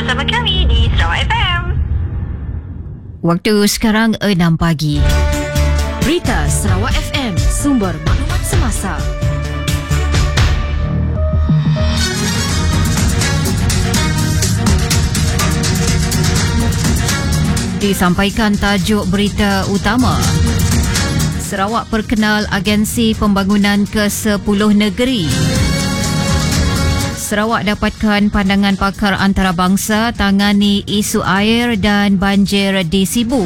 bersama kami di Sarawak FM. Waktu sekarang 6 pagi. Berita Sarawak FM, sumber maklumat semasa. Disampaikan tajuk berita utama. Sarawak perkenal agensi pembangunan ke-10 negeri. Sarawak dapatkan pandangan pakar antarabangsa tangani isu air dan banjir di Sibu.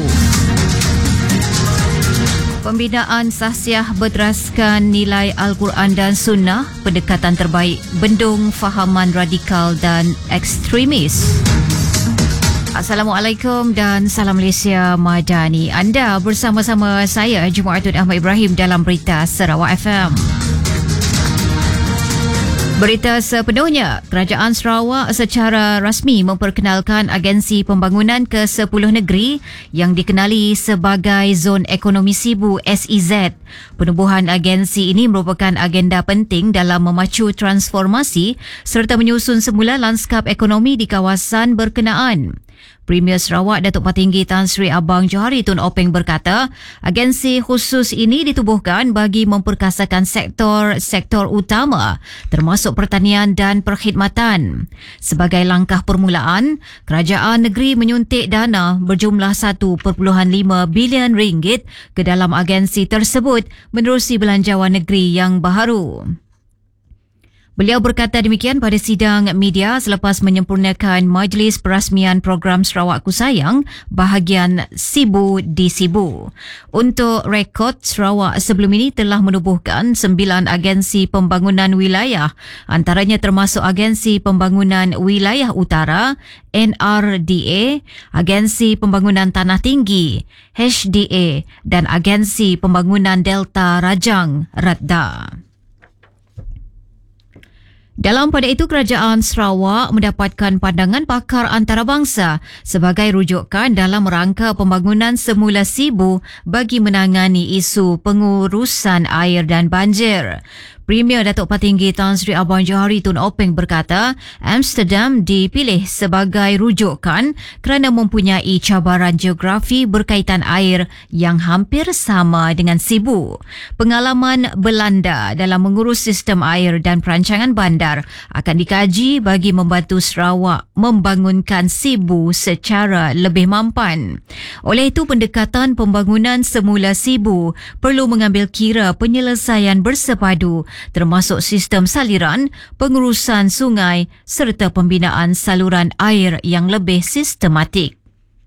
Pembinaan Sahsiah berteraskan nilai Al-Quran dan Sunnah, pendekatan terbaik bendung fahaman radikal dan ekstremis. Assalamualaikum dan salam Malaysia Madani. Anda bersama-sama saya Jumaatun Ahmad Ibrahim dalam Berita Sarawak FM. Berita sepenuhnya, Kerajaan Sarawak secara rasmi memperkenalkan Agensi Pembangunan ke-10 Negeri yang dikenali sebagai Zon Ekonomi Sibu SEZ. Penubuhan agensi ini merupakan agenda penting dalam memacu transformasi serta menyusun semula lanskap ekonomi di kawasan berkenaan. Premier Sarawak Datuk Patinggi Tan Sri Abang Johari Tun Openg berkata, agensi khusus ini ditubuhkan bagi memperkasakan sektor-sektor utama termasuk pertanian dan perkhidmatan. Sebagai langkah permulaan, kerajaan negeri menyuntik dana berjumlah 1.5 bilion ringgit ke dalam agensi tersebut menerusi belanjawan negeri yang baharu. Beliau berkata demikian pada sidang media selepas menyempurnakan Majlis Perasmian Program Sarawak Ku Sayang bahagian Sibu di Sibu. Untuk rekod, Sarawak sebelum ini telah menubuhkan 9 agensi pembangunan wilayah, antaranya termasuk Agensi Pembangunan Wilayah Utara, NRDA, Agensi Pembangunan Tanah Tinggi, HDA dan Agensi Pembangunan Delta Rajang, RADDA. Dalam pada itu, Kerajaan Sarawak mendapatkan pandangan pakar antarabangsa sebagai rujukan dalam rangka pembangunan semula Sibu bagi menangani isu pengurusan air dan banjir. Premier Datuk Patinggi Tan Sri Abang Johari Tun Openg berkata, Amsterdam dipilih sebagai rujukan kerana mempunyai cabaran geografi berkaitan air yang hampir sama dengan Sibu. Pengalaman Belanda dalam mengurus sistem air dan perancangan bandar akan dikaji bagi membantu Sarawak membangunkan Sibu secara lebih mampan. Oleh itu, pendekatan pembangunan semula Sibu perlu mengambil kira penyelesaian bersepadu termasuk sistem saliran, pengurusan sungai serta pembinaan saluran air yang lebih sistematik.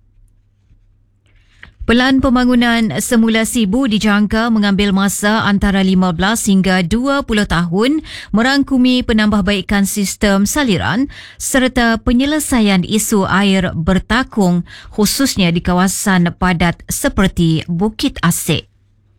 Pelan pembangunan semula Sibu dijangka mengambil masa antara 15 hingga 20 tahun merangkumi penambahbaikan sistem saliran serta penyelesaian isu air bertakung khususnya di kawasan padat seperti Bukit Asik.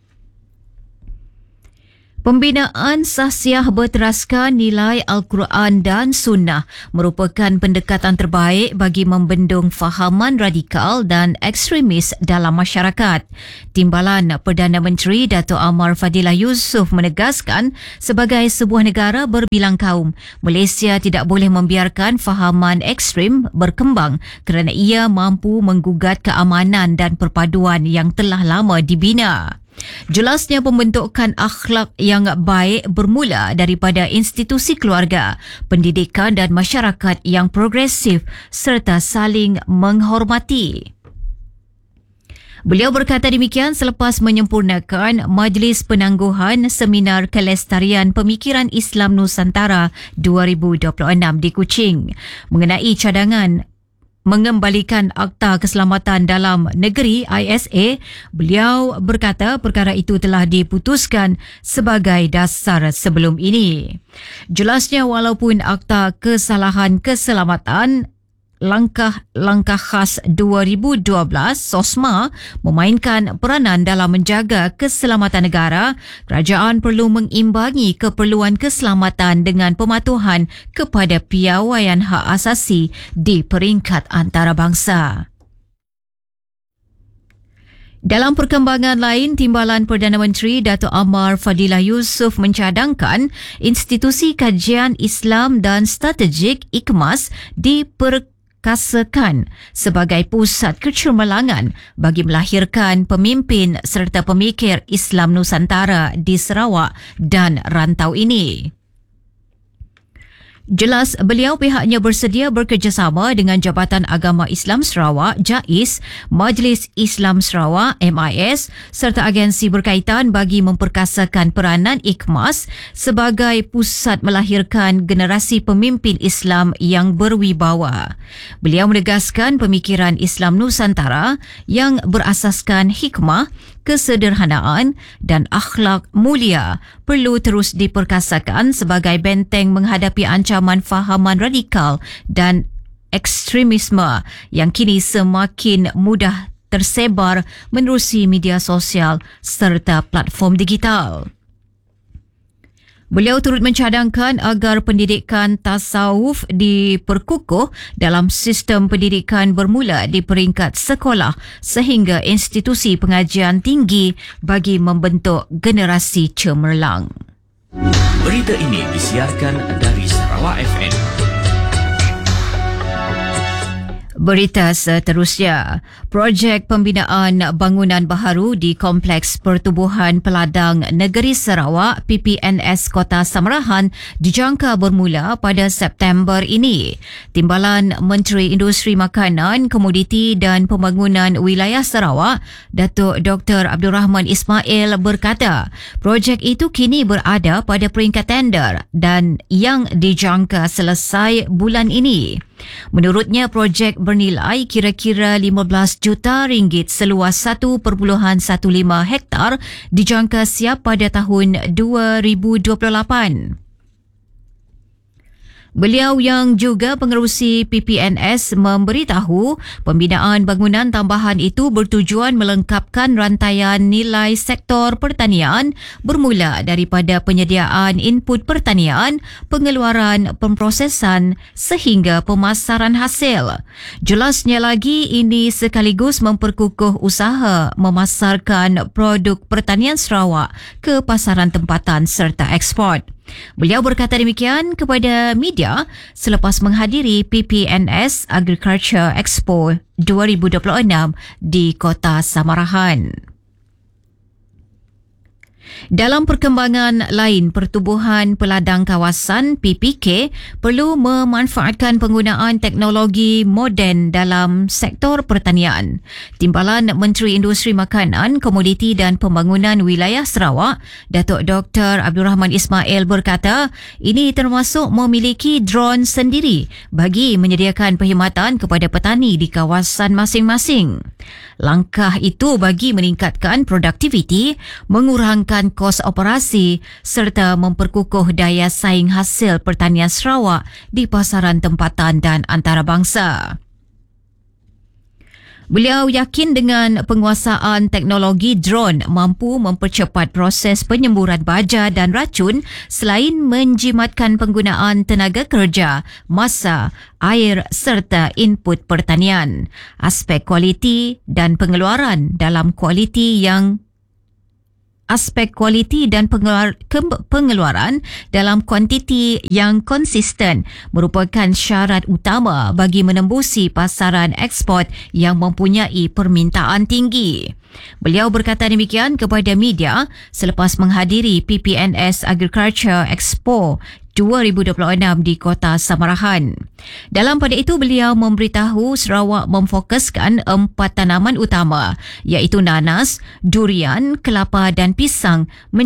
Pembinaan Sahsiah berteraskan nilai Al-Quran dan Sunnah merupakan pendekatan terbaik bagi membendung fahaman radikal dan ekstremis dalam masyarakat. Timbalan Perdana Menteri Dato' Amar Fadilah Yusof menegaskan sebagai sebuah negara berbilang kaum, Malaysia tidak boleh membiarkan fahaman ekstrem berkembang kerana ia mampu menggugat keamanan dan perpaduan yang telah lama dibina. Jelasnya pembentukan akhlak yang baik bermula daripada institusi keluarga, pendidikan dan masyarakat yang progresif serta saling menghormati. Beliau berkata demikian selepas menyempurnakan Majlis Penangguhan Seminar Kelestarian Pemikiran Islam Nusantara 2026 di Kuching mengenai cadangan mengembalikan Akta Keselamatan Dalam Negeri ISA. Beliau berkata perkara itu telah diputuskan sebagai dasar sebelum ini. Jelasnya walaupun Akta Kesalahan Keselamatan Langkah-langkah khas 2012 SOSMA memainkan peranan dalam menjaga keselamatan negara, kerajaan perlu mengimbangi keperluan keselamatan dengan pematuhan kepada piawaian hak asasi di peringkat antarabangsa. Dalam perkembangan lain, Timbalan Perdana Menteri Dato' Amar Fadilah Yusof mencadangkan Institusi Kajian Islam dan Strategik IKMAS diperkasakan sebagai pusat kecemerlangan bagi melahirkan pemimpin serta pemikir Islam Nusantara di Sarawak dan rantau ini. Jelas beliau pihaknya bersedia bekerjasama dengan Jabatan Agama Islam Sarawak JAIS, Majlis Islam Sarawak MIS serta agensi berkaitan bagi memperkasakan peranan IKMAS sebagai pusat melahirkan generasi pemimpin Islam yang berwibawa. Beliau menegaskan pemikiran Islam Nusantara yang berasaskan hikmah, kesederhanaan dan akhlak mulia perlu terus diperkasakan sebagai benteng menghadapi ancaman fahaman radikal dan ekstremisme yang kini semakin mudah tersebar menerusi media sosial serta platform digital. Beliau turut mencadangkan agar pendidikan tasawuf diperkukuh dalam sistem pendidikan bermula di peringkat sekolah sehingga institusi pengajian tinggi bagi membentuk generasi cemerlang. Berita ini disiarkan dari Sarawak FM. Berita seterusnya, projek pembinaan bangunan baharu di Kompleks Pertubuhan Peladang Negeri Sarawak PPNS Kota Samarahan dijangka bermula pada September ini. Timbalan Menteri Industri Makanan, Komoditi dan Pembangunan Wilayah Sarawak, Datuk Dr. Abdul Rahman Ismail berkata, projek itu kini berada pada peringkat tender dan yang dijangka selesai bulan ini. Menurutnya, projek bernilai kira-kira 15 juta ringgit seluas 1.15 hektar dijangka siap pada tahun 2028. Beliau yang juga pengerusi PPNS memberitahu pembinaan bangunan tambahan itu bertujuan melengkapkan rantaian nilai sektor pertanian bermula daripada penyediaan input pertanian, pengeluaran pemprosesan sehingga pemasaran hasil. Jelasnya lagi, ini sekaligus memperkukuh usaha memasarkan produk pertanian Sarawak ke pasaran tempatan serta ekspor. Beliau berkata demikian kepada media selepas menghadiri PPNS Agriculture Expo 2026 di Kota Samarahan. Dalam perkembangan lain, Pertubuhan Peladang Kawasan PPK perlu memanfaatkan penggunaan teknologi moden dalam sektor pertanian. Timbalan Menteri Industri Makanan, Komoditi dan Pembangunan Wilayah Sarawak, Datuk Dr. Abdul Rahman Ismail berkata, ini termasuk memiliki drone sendiri bagi menyediakan perkhidmatan kepada petani di kawasan masing-masing. Langkah itu bagi meningkatkan produktiviti, mengurangkan kos operasi serta memperkukuh daya saing hasil pertanian Sarawak di pasaran tempatan dan antarabangsa. Beliau yakin dengan penguasaan teknologi drone mampu mempercepat proses penyemburan baja dan racun selain menjimatkan penggunaan tenaga kerja, masa, air serta input pertanian. Aspek kualiti dan pengeluaran dalam kualiti dan pengeluaran dalam kuantiti yang konsisten merupakan syarat utama bagi menembusi pasaran ekspor yang mempunyai permintaan tinggi. Beliau berkata demikian kepada media selepas menghadiri PPNS Agriculture Expo 2026 di Kota Samarahan. Dalam pada itu, beliau memberitahu Sarawak memfokuskan 4 tanaman utama iaitu nanas, durian, kelapa dan pisang